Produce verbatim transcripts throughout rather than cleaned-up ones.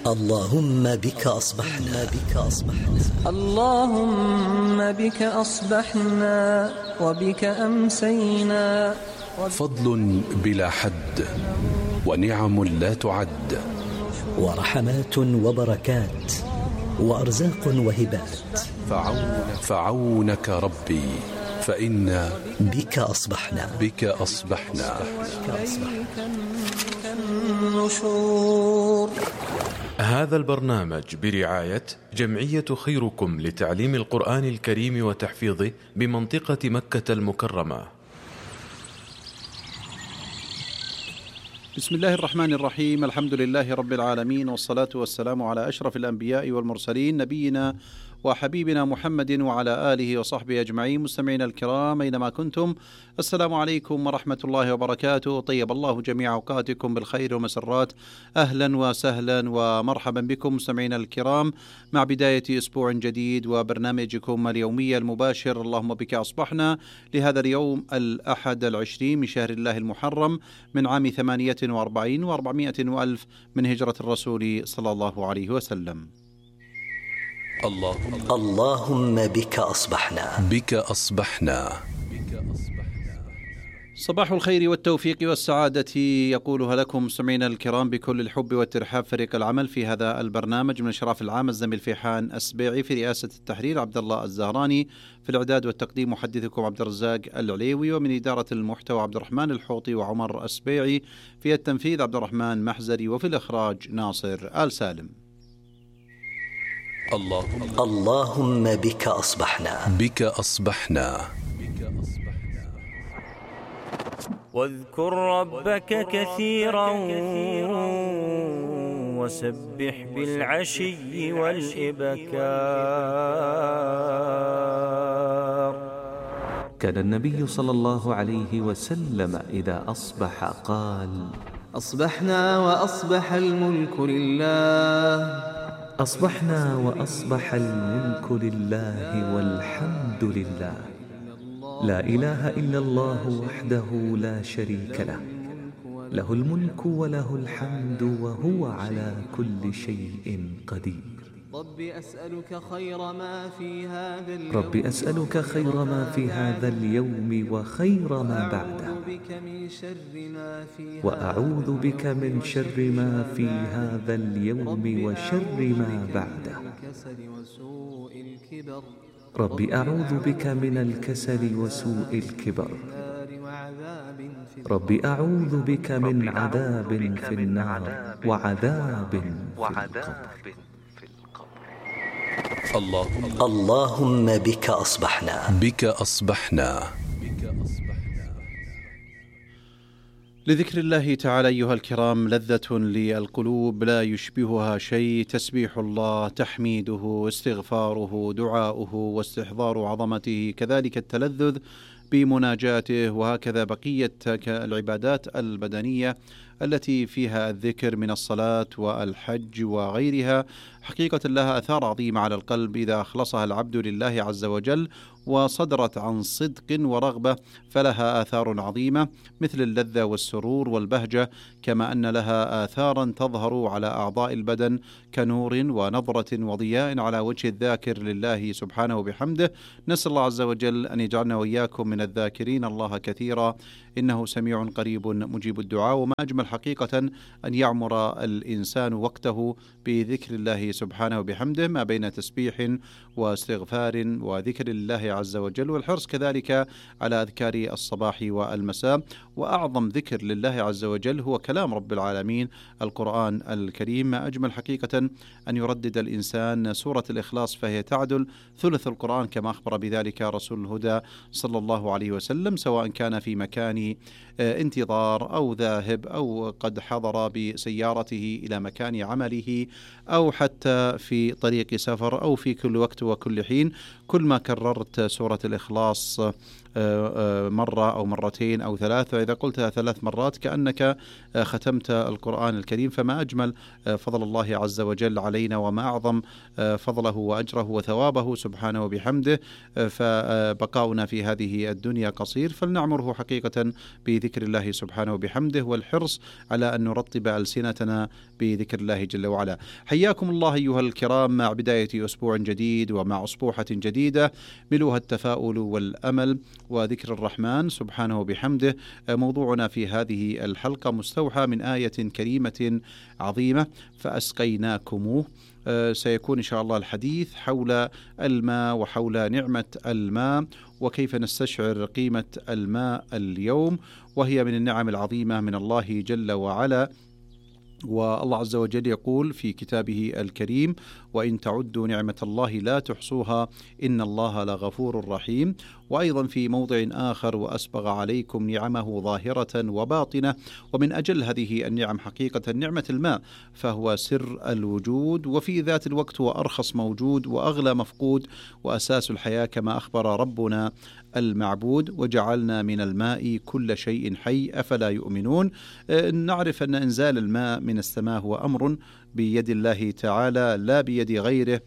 اللهم بك أصبحنا بك أصبحنا اللهم بك أصبحنا وبك أمسينا. فضل بلا حد ونعم لا تعد ورحمات وبركات وأرزاق وهبات فعونك, فعونك ربي فإنا بك أصبحنا بك أصبحنا النشور. هذا البرنامج برعاية جمعية خيركم لتعليم القرآن الكريم وتحفيظه بمنطقة مكة المكرمة. بسم الله الرحمن الرحيم. الحمد لله رب العالمين، والصلاة والسلام على أشرف الأنبياء والمرسلين، نبينا وحبيبنا محمد وعلى آله وصحبه أجمعين. مستمعينا الكرام أينما كنتم، السلام عليكم ورحمة الله وبركاته. طيب الله جميع أوقاتكم بالخير والمسرات. أهلا وسهلا ومرحبا بكم مستمعينا الكرام مع بداية أسبوع جديد وبرنامجكم اليومي المباشر اللهم بك أصبحنا لهذا اليوم الأحد العشرين من شهر الله المحرم من عام ثمانية وأربعين وأربعمائة وألف من هجرة الرسول صلى الله عليه وسلم. اللهم, اللهم بك أصبحنا بك أصبحنا صباح الخير والتوفيق والسعادة يقولها لكم مستمعينا الكرام بكل الحب والترحاب فريق العمل في هذا البرنامج من إشراف العام الزميل فيحان السبيعي، في رئاسة التحرير عبد الله الزهراني، في الإعداد والتقديم محدثكم عبد الرزاق العليوي، ومن إدارة المحتوى عبد الرحمن الحوطي وعمر السبيعي، في التنفيذ عبد الرحمن محزري، وفي الإخراج ناصر آل سالم. اللهم, اللهم بك أصبحنا بك أصبحنا واذكر ربك كثيرا وسبح بالعشي والإبكار. كان النبي صلى الله عليه وسلم إذا أصبح قال: أصبحنا وأصبح الملك لله. أصبحنا وأصبح الملك لله والحمد لله، لا إله إلا الله وحده لا شريك له، له الملك وله الحمد وهو على كل شيء قدير. رب أسألك خير ما في هذا اليوم رب أسألك خير ما في هذا اليوم وخير ما بعده، وأعوذ بك من شر ما في هذا اليوم وشر ما بعده. رب أعوذ بك من الكسل وسوء الكبر. رب أعوذ بك من عذاب في النار وعذاب في القبر. اللهم, اللهم بك أصبحنا بك أصبحنا لذكر الله تعالى أيها الكرام لذة للقلوب لا يشبهها شيء. تسبيح الله، تحميده، استغفاره، دعاؤه، واستحضار عظمته، كذلك التلذذ بمناجاته، وهكذا بقية العبادات البدنية التي فيها الذكر من الصلاة والحج وغيرها، حقيقة لها آثار عظيمة على القلب إذا أخلصها العبد لله عز وجل وصدرت عن صدق ورغبة، فلها آثار عظيمة مثل اللذة والسرور والبهجة، كما أن لها آثارا تظهر على أعضاء البدن كنور ونظرة وضياء على وجه الذاكر لله سبحانه وبحمده. نسأل الله عز وجل أن يجعلنا وإياكم من الذاكرين الله كثيرا إنه سميع قريب مجيب الدعاء. وما أجمل حقيقة أن يعمر الإنسان وقته بذكر الله سبحانه وبحمده، ما بين تسبيح واستغفار وذكر الله عز وجل، والحرص كذلك على أذكار الصباح والمساء. وأعظم ذكر لله عز وجل هو كلام رب العالمين القرآن الكريم. ما أجمل حقيقة أن يردد الإنسان سورة الإخلاص، فهي تعدل ثلث القرآن كما أخبر بذلك رسول الهدى صلى الله عليه وسلم، سواء كان في مكان انتظار أو ذاهب أو قد حضر بسيارته إلى مكان عمله أو حتى في طريق سفر أو في كل وقت وكل حين. كل ما كررت سورة الإخلاص مرة أو مرتين أو ثلاث، فإذا قلتها ثلاث مرات كأنك ختمت القرآن الكريم. فما أجمل فضل الله عز وجل علينا، وما أعظم فضله وأجره وثوابه سبحانه وبحمده. فبقاؤنا في هذه الدنيا قصير، فلنعمره حقيقة بذكر الله سبحانه وبحمده، والحرص على أن نرطب ألسنتنا بذكر الله جل وعلا. حياكم الله أيها الكرام مع بداية أسبوع جديد ومع أسبوحة جديدة ملوها التفاؤل والأمل وذكر الرحمن سبحانه وبحمده. موضوعنا في هذه الحلقة مستوحى من آية كريمة عظيمة: فأسقيناكموه. سيكون إن شاء الله الحديث حول الماء وحول نعمة الماء، وكيف نستشعر قيمة الماء اليوم، وهي من النعم العظيمة من الله جل وعلا. والله عز وجل يقول في كتابه الكريم: وإن تعدوا نعمة الله لا تحصوها إن الله لغفور رحيم. وأيضا في موضع آخر: وأسبغ عليكم نعمه ظاهرة وباطنة. ومن أجل هذه النعم حقيقة نعمة الماء، فهو سر الوجود، وفي ذات الوقت هو أرخص موجود وأغلى مفقود وأساس الحياة، كما أخبر ربنا المعبود: وجعلنا من الماء كل شيء حي أفلا يؤمنون. نعرف أن إنزال الماء من السماء هو أمر بيد الله تعالى لا بيد غيره،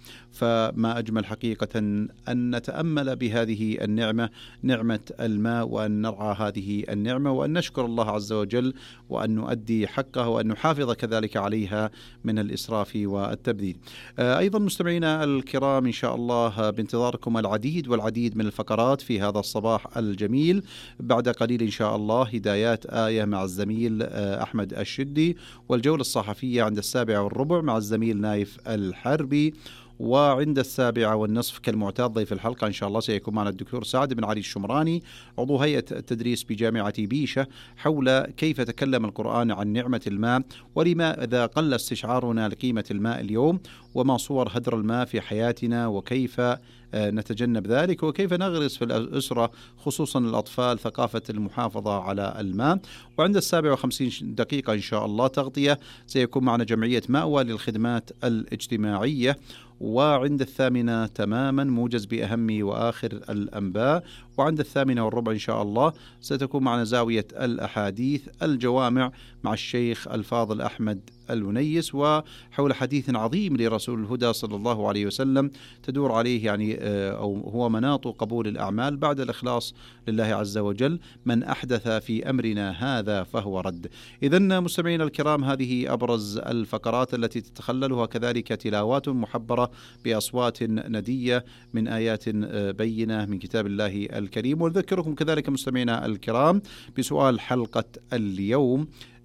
فما أجمل حقيقة أن نتأمل بهذه النعمة، نعمة الماء، وأن نرعى هذه النعمة، وأن نشكر الله عز وجل، وأن نؤدي حقه، وأن نحافظ كذلك عليها من الإسراف والتبذير. أيضا مستمعينا الكرام، إن شاء الله بانتظاركم العديد والعديد من الفقرات في هذا الصباح الجميل. بعد قليل إن شاء الله هدايات آية مع الزميل أحمد الشدي، والجولة الصحفية عند السابعة والربع مع الزميل نايف الحربي، وعند السابعة والنصف كالمعتاد ضيف الحلقة إن شاء الله سيكون معنا الدكتور سعد بن علي الشمراني عضو هيئة التدريس بجامعة بيشة، حول كيف تكلم القرآن عن نعمة الماء، ولماذا قل استشعارنا لقيمة الماء اليوم، وما صور هدر الماء في حياتنا، وكيف نتجنب ذلك، وكيف نغرس في الأسرة خصوصا الأطفال ثقافة المحافظة على الماء. وعند السابعة وخمسين دقيقة إن شاء الله تغطية سيكون معنا جمعية مأوى للخدمات الاجتماعية. وعند الثامنة تماما موجز بأهم وآخر الأنباء. وعند الثامنة والربع إن شاء الله ستكون معنا زاوية الأحاديث الجوامع مع الشيخ الفاضل أحمد الونيس، وحول حديث عظيم لرسول الهدى صلى الله عليه وسلم تدور عليه يعني أو هو مناط قبول الأعمال بعد الإخلاص لله عز وجل: من أحدث في أمرنا هذا فهو رد. إذن مستمعين الكرام، هذه أبرز الفقرات التي تتخللها كذلك تلاوات محبرة بأصوات ندية من آيات بينة من كتاب الله الكريم. ونذكركم كذلك مستمعينا الكرام بسؤال حلقة اليوم: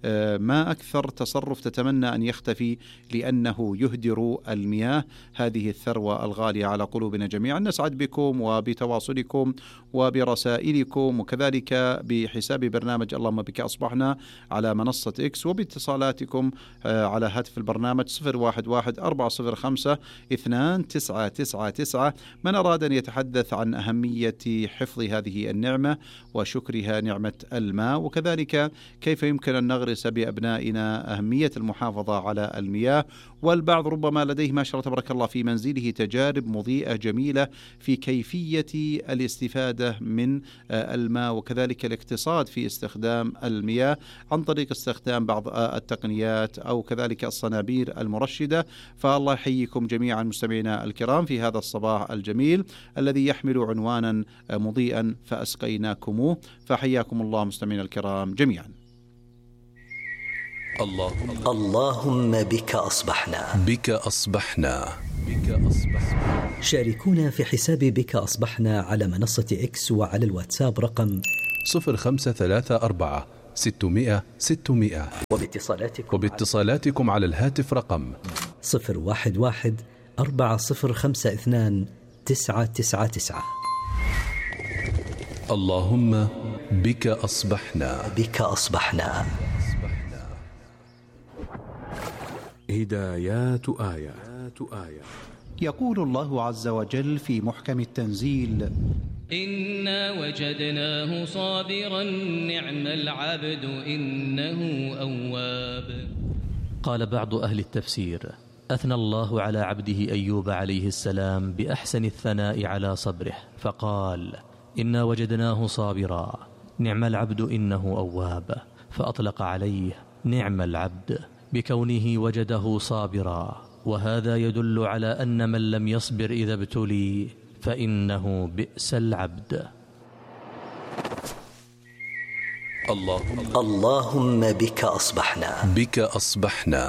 ما أكثر تصرف تتمنى أن يختفي لأنه يهدر المياه؟ هذه الثروة الغالية على قلوبنا جميعا. نسعد بكم وبتواصلكم وبرسائلكم، وكذلك بحساب برنامج اللهم بك أصبحنا على منصة إكس، وباتصالاتكم على هاتف البرنامج صفر واحد واحد أربعة صفر خمسة اثنان تسعة تسعة تسعة. من أراد أن يتحدث عن أهمية حفظ هذه النعمة وشكرها نعمة الماء، وكذلك كيف يمكن أن نغرس بأبنائنا أهمية المحافظة على المياه. والبعض ربما لديه ما شاء الله تبارك الله في منزله تجارب مضيئة جميلة في كيفية الاستفادة من الماء، وكذلك الاقتصاد في استخدام المياه عن طريق استخدام بعض التقنيات أو كذلك الصنابير المرشدة. فالله يحييكم جميعا مستمعينا الكرام في هذا الصباح الجميل الذي يحمل عنوانا مضيئا: فأسقيناكموه. فحياكم الله مستمعينا الكرام جميعا. اللهم اللهم بك أصبحنا بك أصبحنا بك أصبحنا. شاركونا في حساب بك أصبحنا على منصة إكس وعلى الواتساب رقم صفر خمسة ثلاثة أربعة ستمائة ستمائة، وباتصالاتكم وباتصالاتكم على الهاتف رقم صفر واحد واحد أربعة صفر خمسة اثنان تسعة تسعة تسعة. اللهم بك أصبحنا بك أصبحنا. هدايات آيات آية. يقول الله عز وجل في محكم التنزيل: إنا وجدناه صابرا نعم العبد إنه أواب. قال بعض أهل التفسير: أثنى الله على عبده أيوب عليه السلام بأحسن الثناء على صبره، فقال: إنا وجدناه صابرا نعم العبد إنه أواب، فأطلق عليه نعم العبد بكونه وجده صابرا، وهذا يدل على أن من لم يصبر إذا ابتلي فإنه بئس العبد. اللهم, اللهم بك أصبحنا بك أصبحنا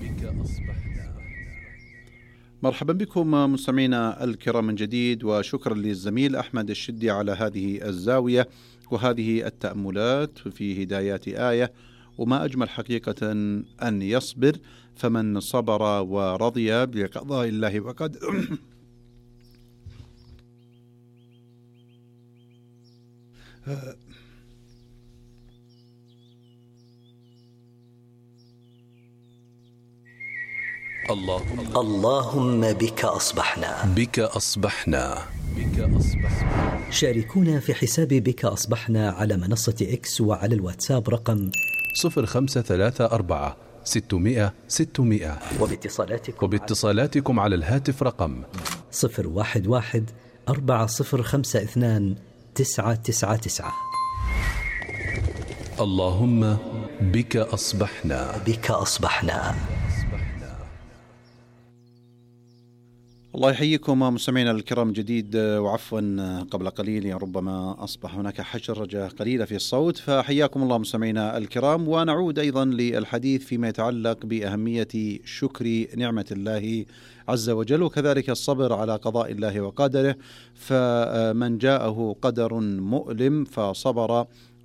مرحبا بكم مستمعينا الكرام من جديد، وشكرا للزميل أحمد الشدي على هذه الزاوية وهذه التأملات في هدايات آية. وما أجمل حقيقة أن يصبر، فمن صبر ورضي بقضاء الله وقد اللهم, اللهم بك أصبحنا بك أصبحنا بك أصبحنا. شاركونا في حساب بك أصبحنا على منصة إكس وعلى الواتساب رقم صفر خمسة ثلاثة أربعة ستمائة ستمائة، وباتصالاتكم, وباتصالاتكم على الهاتف رقم صفر واحد واحد أربعة صفر خمسة اثنان تسعة تسعة تسعة. اللهم بك أصبحنا بك أصبحنا. الله يحييكم مستمعينا الكرام جديد، وعفوا قبل قليل ربما أصبح هناك حشرجة قليلة في الصوت، فحياكم الله مستمعينا الكرام. ونعود أيضا للحديث فيما يتعلق بأهمية شكر نعمة الله عز وجل، وكذلك الصبر على قضاء الله وقدره. فمن جاءه قدر مؤلم فصبر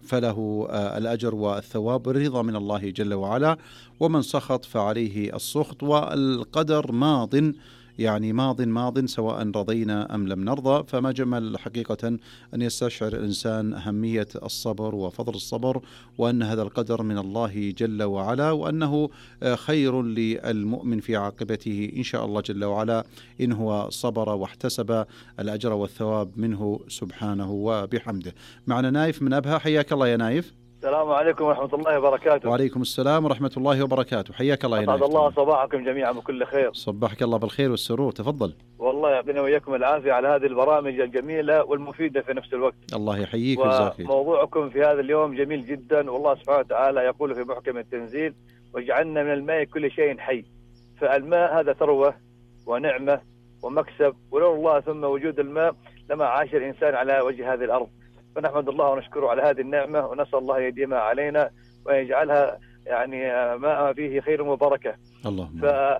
فله الأجر والثواب والرضا من الله جل وعلا، ومن سخط فعليه السخط، والقدر ماض، يعني ماض ماض سواء رضينا أم لم نرضى. فما جمل حقيقة أن يستشعر الإنسان أهمية الصبر وفضل الصبر، وأن هذا القدر من الله جل وعلا، وأنه خير للمؤمن في عاقبته إن شاء الله جل وعلا إن هو صبر واحتسب الأجر والثواب منه سبحانه وبحمده. معنا نايف من أبها، حياك الله يا نايف. السلام عليكم ورحمة الله وبركاته. وعليكم السلام ورحمة الله وبركاته، حياك الله يا نايف. أسعد الله صباحكم جميعا بكل خير. صبحك الله بالخير والسرور، تفضل. والله يعطينا وإياكم العافية على هذه البرامج الجميلة والمفيدة في نفس الوقت. الله يحييك ويجزاك. وموضوعكم في هذا اليوم جميل جدا، والله سبحانه وتعالى يقول في محكم التنزيل: وجعلنا من الماء كل شيء حي. فالماء هذا ثروة ونعمة ومكسب، ولولا الله ثم وجود الماء لما عاش الإنسان على وجه هذه الأرض. فنحمد الله ونشكره على هذه النعمة، ونسأل الله يديمها علينا ويجعلها يعني ماء فيه خير وبركة. اللهم.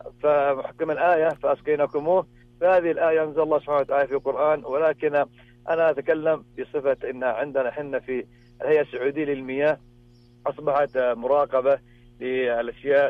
فمحكم الآية فأسقيناكموه، فهذه الآية أنزل الله سبحانه وتعالى في القرآن، ولكن أنا أتكلم بصفة إن عندنا حنا في الهيئة السعودية للمياه أصبحت مراقبة للأشياء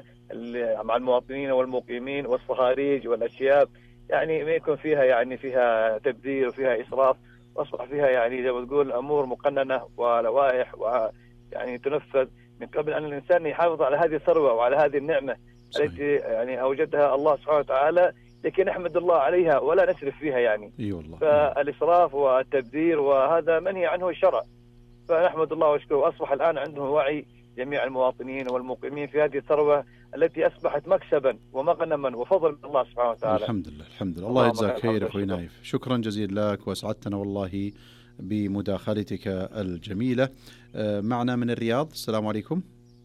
مع المواطنين والمقيمين والصهاريج والأشياء يعني ما يكون فيها يعني فيها تبذير وفيها إسراف، أصبح فيها يعني زي ما تقول أمور مقننة ولوائح ويعني تنفذ من قبل أن الإنسان يحافظ على هذه الثروة وعلى هذه النعمة صحيح. التي يعني أوجدها الله سبحانه وتعالى، لكن نحمد الله عليها ولا نسرف فيها يعني. إي والله. فالإسراف والتبذير وهذا منهي عنه الشرع، فنحمد الله واشكره. أصبح الآن عندهم وعي جميع المواطنين والمقيمين في هذه الثروة التي أصبحت مكسبا ومغنما وفضل من الله سبحانه وتعالى. الحمد لله الحمد لله. الله يجزاك خير أخوي نايف، شكرا جزيلا لك، وأسعدتنا والله بمداخلتك الجميلة. معنا من الرياض، السلام عليكم.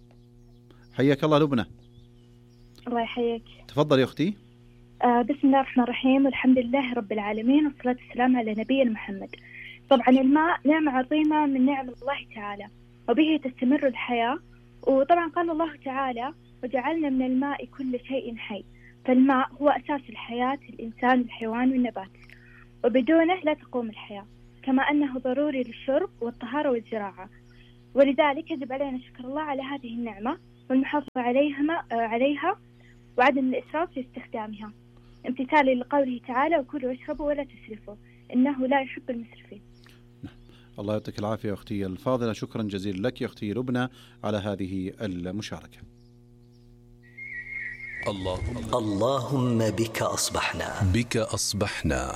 حياك الله لبنى. الله يحييك. تفضل يا أختي. آه بسم الله الرحمن الرحيم، والحمد لله رب العالمين، والصلاة والسلام على نبينا محمد. طبعا الماء نعمة عظيمة من نعم الله تعالى، وبه تستمر الحياة. وطبعا قال الله تعالى: وجعلنا من الماء كل شيء حي. فالماء هو أساس الحياة، الإنسان والحيوان والنبات، وبدونه لا تقوم الحياة، كما أنه ضروري للشرب والطهارة والزراعة. ولذلك يجب علينا شكر الله على هذه النعمة والمحافظة عليها عليها وعدم الإسراف في استخدامها، امتثالا لقوله تعالى: وكلوا واشربوا ولا تسرفوا إنه لا يحب المسرفين. الله يعطيك العافية أختي الفاضلة، شكرا جزيلا لك يا أختي لبنى على هذه المشاركة. اللهم اللهم بك أصبحنا بك أصبحنا.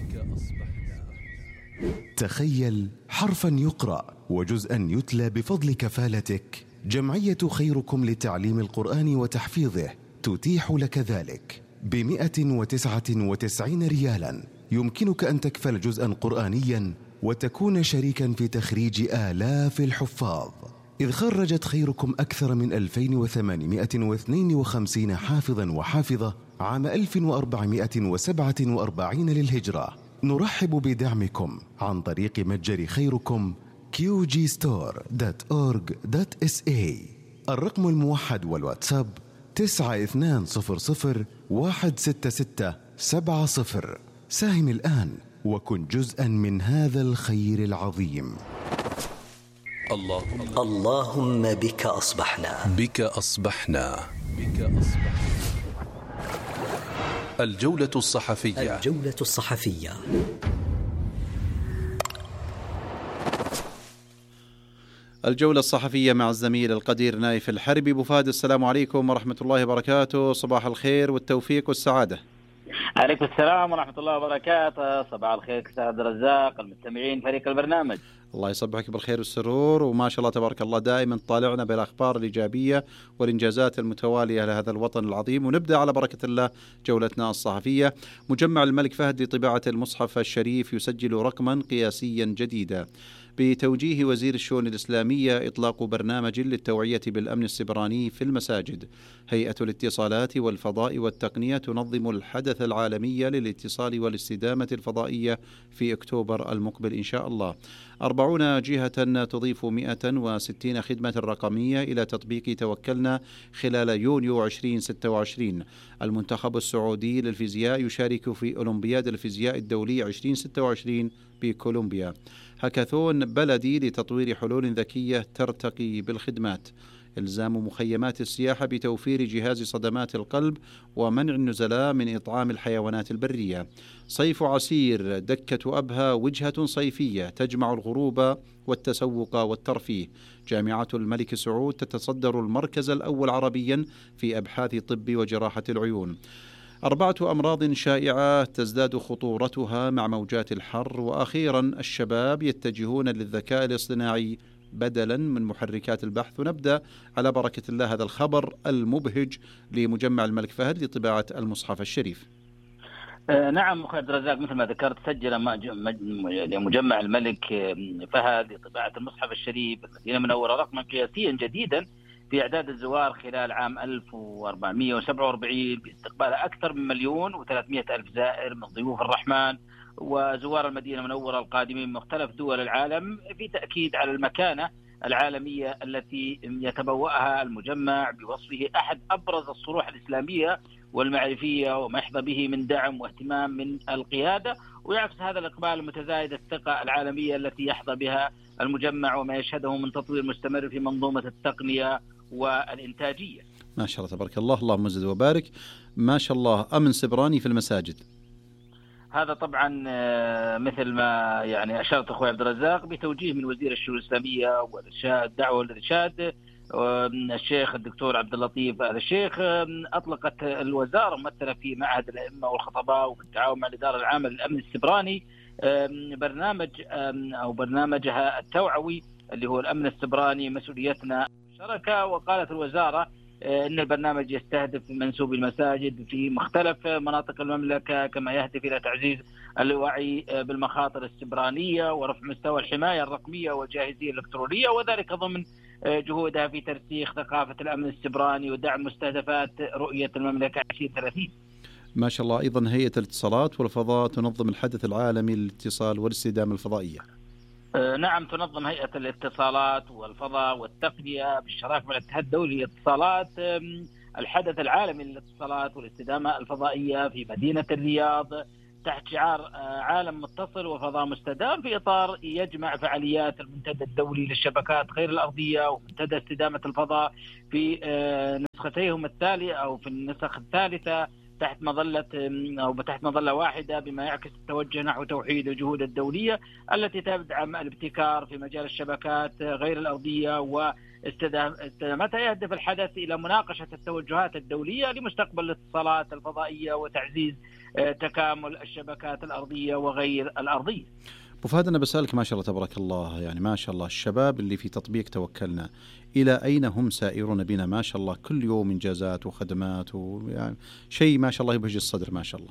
تخيل حرفا يقرأ وجزءا يتلى بفضل كفالتك. جمعية خيركم لتعليم القرآن وتحفيظه تتيح لك ذلك بمئة وتسعة وتسعين ريالا. يمكنك أن تكفل جزءا قرآنيا وتكون شريكا في تخريج آلاف الحفاظ، إذ خرجت خيركم أكثر من ألفين وثمانمائة واثنين وخمسين حافظا وحافظة عام ألف وأربعمائة وسبعة وأربعين للهجرة. نرحب بدعمكم عن طريق متجر خيركم كيو جي ستور دوت أورج دوت إس إيه. الرقم الموحد والواتساب تسعة اثنان صفر صفر واحد ستة ستة سبعة صفر. ساهم الآن وكن جزءا من هذا الخير العظيم. اللهم اللهم بك أصبحنا بك أصبحنا بك أصبحنا. الجولة الصحفية الجولة الصحفية. الجولة الصحفية مع الزميل القدير نايف الحربي. أبو فهد، السلام عليكم ورحمة الله وبركاته. صباح الخير والتوفيق والسعادة. عليكم السلام ورحمة الله وبركاته. صباح الخير أستاذ عبد الرزاق، المستمعين، فريق البرنامج. الله يصبحك بالخير والسرور، وما شاء الله تبارك الله دائما طالعنا بالأخبار الإيجابية والإنجازات المتوالية لهذا الوطن العظيم. ونبدأ على بركة الله جولتنا الصحفية. مجمع الملك فهد لطباعة المصحف الشريف يسجل رقما قياسيا جديدا. بتوجيه وزير الشؤون الإسلامية إطلاق برنامج للتوعية بالأمن السبراني في المساجد. هيئة الاتصالات والفضاء والتقنية تنظم الحدث العالمي للاتصال والاستدامة الفضائية في أكتوبر المقبل إن شاء الله. أربعون جهة تضيف مئة وستين خدمة رقمية إلى تطبيق توكلنا خلال يونيو ألفين وستة وعشرين. المنتخب السعودي للفيزياء يشارك في أولمبياد الفيزياء الدولي ألفين وستة وعشرين بكولومبيا. هاكاثون بلدي لتطوير حلول ذكية ترتقي بالخدمات. إلزام مخيمات السياحة بتوفير جهاز صدمات القلب ومنع النزلاء من إطعام الحيوانات البرية. صيف عسير، دكة أبها وجهة صيفية تجمع الغروب والتسوق والترفيه. جامعة الملك سعود تتصدر المركز الأول عربيا في أبحاث طب وجراحة العيون. أربعة أمراض شائعة تزداد خطورتها مع موجات الحر. وأخيرا الشباب يتجهون للذكاء الاصطناعي بدلا من محركات البحث. ونبدأ على بركة الله هذا الخبر المبهج لمجمع الملك فهد لطباعة المصحف الشريف. آه نعم أخي عبد الرزاق، مثل ما ذكرت سجل مجمع الملك فهد لطباعة المصحف الشريف بالمدينة المنورة رقما قياسيا جديدا في إعداد الزوار خلال عام ألف وأربعمائة وسبعة وأربعين باستقبال أكثر من مليون وثلاثمائة ألف زائر من ضيوف الرحمن وزوار المدينة المنورة القادمين من مختلف دول العالم، في تأكيد على المكانة العالمية التي يتبوأها المجمع بوصفه أحد أبرز الصروح الإسلامية والمعرفية وما يحظى به من دعم واهتمام من القيادة. ويعكس هذا الإقبال المتزايد الثقة العالمية التي يحظى بها المجمع وما يشهده من تطوير مستمر في منظومة التقنية والإنتاجية. ما شاء الله تبارك الله، اللهم زد وبارك. ما شاء الله أمن سبراني في المساجد. هذا طبعا مثل ما يعني أشرت أخوي عبد الرزاق بتوجيه من وزير الشؤون الإسلامية والدعوة والإرشاد الشيخ الدكتور عبد اللطيف آل الشيخ. أطلقت الوزارة ممثلة في معهد الأئمة والخطباء وبالتعاون مع الإدارة العامة للأمن السبراني برنامج أو برنامجها التوعوي اللي هو الأمن السبراني مسؤوليتنا شركة. وقالت الوزارة إن البرنامج يستهدف منسوبي المساجد في مختلف مناطق المملكة، كما يهدف إلى تعزيز الوعي بالمخاطر السبرانية ورفع مستوى الحماية الرقمية والجاهزية الإلكترونية، وذلك ضمن جهودها في ترسيخ ثقافة الأمن السبراني ودعم مستهدفات رؤية المملكة عشرين ثلاثين. ما شاء الله. أيضا هيئة الاتصالات والفضاء تنظم الحدث العالمي للاتصال والاستدامة الفضائية. نعم، تنظم هيئة الاتصالات والفضاء والتقنية بالشراكة مع الاتحاد الدولي للاتصالات الحدث العالمي للاتصالات والاستدامة الفضائية في مدينة الرياض تحت شعار عالم متصل وفضاء مستدام، في إطار يجمع فعاليات المنتدى الدولي للشبكات غير الأرضية ومنتدى استدامة الفضاء في نسختيهم التالية أو في النسخ الثالثة تحت مظلة أو تحت مظلة واحدة، بما يعكس التوجه نحو توحيد الجهود الدولية التي تدعم الابتكار في مجال الشبكات غير الأرضية واستدامتها. يهدف الحدث إلى مناقشة التوجهات الدولية لمستقبل الاتصالات الفضائية وتعزيز تكامل الشبكات الأرضية وغير الأرضية. أبو فهد، أنا بسألك ما شاء الله تبارك الله، يعني ما شاء الله الشباب اللي في تطبيق توكلنا إلى أين هم سائرون بنا؟ ما شاء الله كل يوم إنجازات وخدمات ويعني شيء ما شاء الله يبهج الصدر ما شاء الله.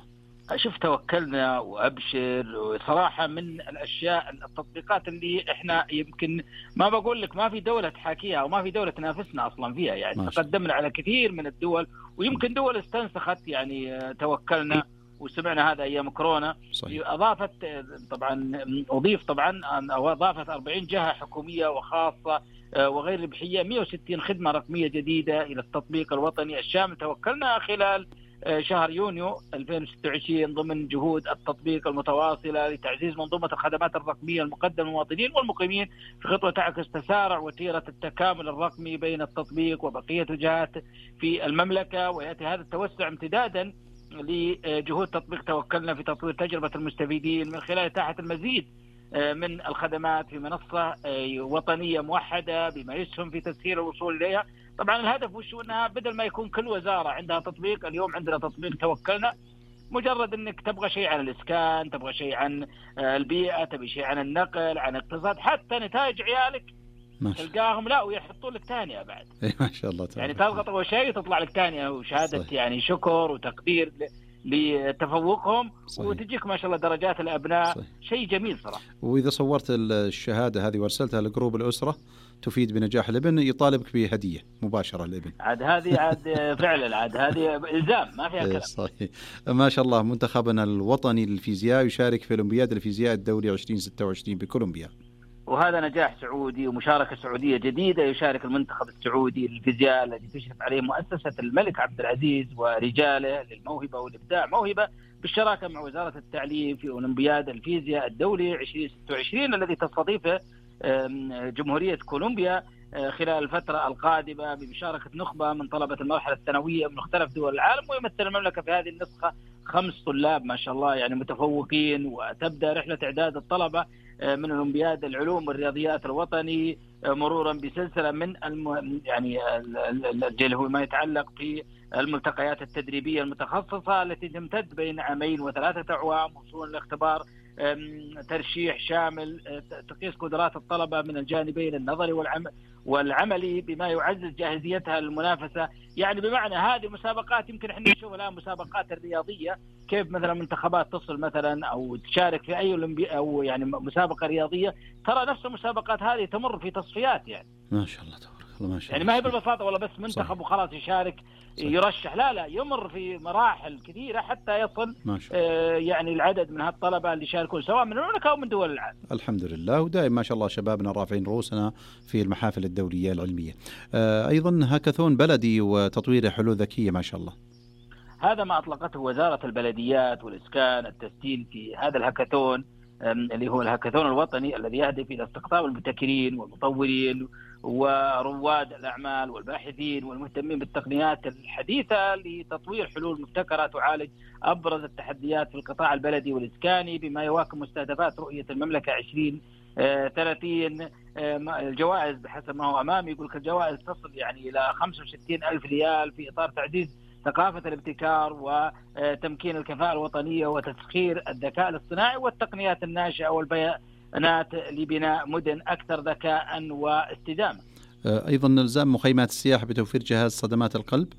شوف توكلنا وأبشر وصراحة من الأشياء التطبيقات اللي إحنا يمكن ما بقول لك ما في دولة تحاكيها وما في دولة تنافسنا أصلا فيها، يعني تقدمنا على كثير من الدول ويمكن دول استنسخت يعني توكلنا، وسمعنا هذا أيام كورونا. صحيح. أضافت طبعا أضيف طبعا أو أضافت أربعين جهة حكومية وخاصة وغير ربحية مئة وستين خدمة رقمية جديدة إلى التطبيق الوطني الشامل. توكلنا خلال شهر يونيو ألفين وستة وعشرين ضمن جهود التطبيق المتواصلة لتعزيز منظومة الخدمات الرقمية المقدمة للمواطنين والمقيمين في خطوة تعكس تسارع وتيرة التكامل الرقمي بين التطبيق وبقية الجهات في المملكة. ويأتي هذا التوسع امتدادا لجهود تطبيق توكلنا في تطوير تجربة المستفيدين من خلال إتاحة المزيد من الخدمات في منصة وطنية موحدة بما يسهم في تسهيل الوصول إليها. طبعا الهدف وش أنها بدل ما يكون كل وزارة عندها تطبيق، اليوم عندنا تطبيق توكلنا مجرد أنك تبغى شيء عن الإسكان، تبغى شيء عن البيئة، تبغى شيء عن النقل، عن الاقتصاد، حتى نتائج عيالك تلقاهم لا ويحطوا لك ثانية بعد. ما شاء الله يعني تضغط أول شيء تطلع لك ثانية وشهادة صحيح. يعني شكر وتقدير لتفوقهم. صحيح. وتجيك ما شاء الله درجات الأبناء. صحيح. شيء جميل صراحة. وإذا صورت الشهادة هذه وارسلتها لجروب الأسرة تفيد بنجاح الابن يطالبك بهدية مباشرة الابن. عاد هذه عاد فعلا عاد هذه إلزام ما فيها كلام. صحيح. ما شاء الله منتخبنا الوطني للفيزياء يشارك في أولمبياد الفيزياء الدولي عشرين ستة وعشرين بكولومبيا. وهذا نجاح سعودي ومشاركة سعودية جديدة. يشارك المنتخب السعودي للفيزياء الذي تشرف عليه مؤسسة الملك عبد العزيز ورجاله للموهبة والإبداع موهبة بالشراكة مع وزارة التعليم في أولمبياد الفيزياء الدولي عشرين ستة وعشرين الذي تستضيفه جمهورية كولومبيا خلال الفترة القادمة بمشاركة نخبة من طلبة المرحلة الثانوية من مختلف دول العالم. ويمثل المملكة في هذه النسخة خمس طلاب ما شاء الله يعني متفوقين. وتبدأ رحلة إعداد الطلبة من أولمبياد العلوم والرياضيات الوطني مرورا بسلسلة من الم... يعني اللي هو ما يتعلق في الملتقيات التدريبية المتخصصة التي تمتد بين عامين وثلاثة أعوام وصولا لاختبار ترشيح شامل تقيس قدرات الطلبة من الجانبين النظري والعمل والعملي بما يعزز جاهزيتها للمنافسة. يعني بمعنى هذه مسابقات يمكن احنا نشوف الآن مسابقات الرياضية كيف مثلا منتخبات تصل مثلا أو تشارك في أي أو يعني مسابقة رياضية، ترى نفس المسابقات هذه تمر في تصفيات. يعني ما شاء الله تبارك الله ما شاء الله. يعني ما هي بالبساطة ولا بس منتخب صحيح. وخلاص يشارك صحيح. يرشح لا لا يمر في مراحل كثيرة حتى يصل آه يعني العدد من هالطلبة اللي يشاركون سواء من المملكة أو من دول العالم. الحمد لله. ودائما ما شاء الله شبابنا رافعين رؤوسنا في المحافل الدولية العلمية. آه أيضا هاكاثون بلدي وتطوير حلول ذكية ما شاء الله. هذا ما أطلقته وزارة البلديات والإسكان التسجيل في هذا الهاكاثون اللي هو الهاكاثون الوطني الذي يهدف إلى استقطاب المبتكرين والمطورين ورواد الأعمال والباحثين والمهتمين بالتقنيات الحديثة لتطوير حلول مبتكرة تعالج أبرز التحديات في القطاع البلدي والإسكاني بما يواكب مستهدفات رؤية المملكة عشرين ثلاثين. الجوائز بحسب ما هو أمامي يقول لك الجوائز تصل يعني إلى خمسة وستين ألف ريال في إطار تعزيز ثقافة الابتكار وتمكين الكفاءة الوطنية وتسخير الذكاء الاصطناعي والتقنيات الناشئة والبيانات لبناء مدن أكثر ذكاء واستدامة. أيضا إلزام مخيمات السياحة بتوفير جهاز صدمات القلب.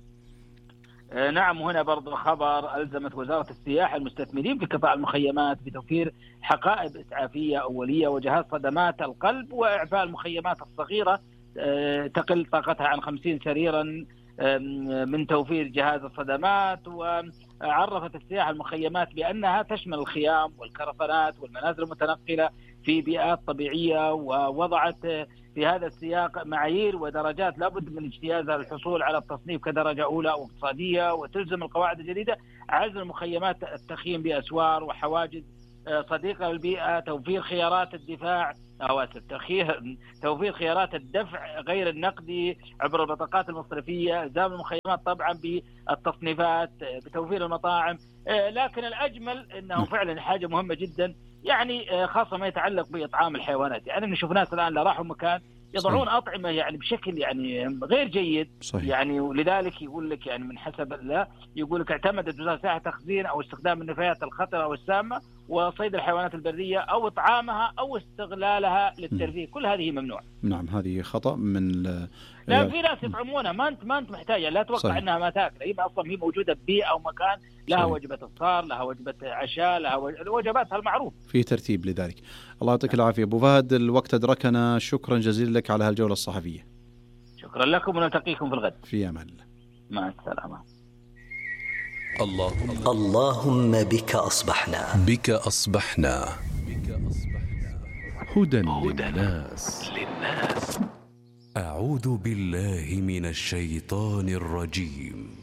نعم، هنا برضو خبر ألزمت وزارة السياحة المستثمرين في قطاع المخيمات بتوفير حقائب إسعافية أولية وجهاز صدمات القلب وإعفاء المخيمات الصغيرة تقل طاقتها عن خمسين سريرا من توفير جهاز الصدمات. وعرفت السياحة المخيمات بأنها تشمل الخيام والكرفانات والمنازل المتنقلة في بيئات طبيعية، ووضعت في هذا السياق معايير ودرجات لابد من اجتيازها للحصول على التصنيف كدرجة أولى أو اقتصادية. وتلزم القواعد الجديدة عزل المخيمات التخييم بأسوار وحواجز صديقة للبيئة، توفير خيارات الدفاع أو التخيير توفير خيارات الدفع غير النقدي عبر البطاقات المصرفية، إلزام المخيمات طبعا بالتصنيفات، بتوفير المطاعم. لكن الأجمل أنه فعلا حاجة مهمة جدا، يعني خاصة ما يتعلق بإطعام الحيوانات. يعني نشوف ناس الآن لا راحوا مكان يضعون صحيح. أطعمة يعني بشكل يعني غير جيد صحيح. يعني ولذلك يقول لك يعني من حسب لا يقول لك اعتمدت وزارة السياحة تخزين أو استخدام النفايات الخطرة والسامة وصيد الحيوانات البرية أو إطعامها أو استغلالها للترفيه، كل هذه ممنوع. نعم هذه خطأ من لا في ناس يطعمونها، ما أنت ما أنت محتاجة، لا توقع صحيح. أنها ما تأكل، هي أصلا هي موجودة ببيئة أو مكان لها صحيح. وجبة إفطار، لها وجبة عشاء، لها وجباتها المعروف، في ترتيب لذلك. الله يعطيك العافية أبو فهد، الوقت أدركنا، شكرا جزيلا لك على هالجولة الصحفية. شكرا لكم ونلتقيكم في الغد. في أمان الله. مع السلامة. اللهم اللهم بك أصبحنا بك أصبحنا هدى للناس. أعوذ بالله من الشيطان الرجيم.